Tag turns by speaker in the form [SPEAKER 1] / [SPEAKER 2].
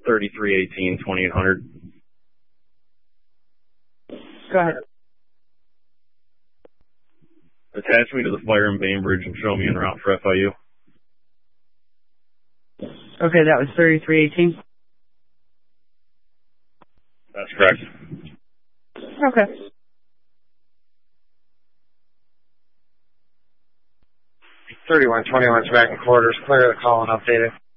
[SPEAKER 1] 3318, 2800.
[SPEAKER 2] Go ahead.
[SPEAKER 1] Attach me to the fire in Bainbridge and show me en route for FIU.
[SPEAKER 2] Okay, that was 3318.
[SPEAKER 1] That's correct.
[SPEAKER 2] Okay.
[SPEAKER 3] 3121's back in quarters. Clear the call and update it.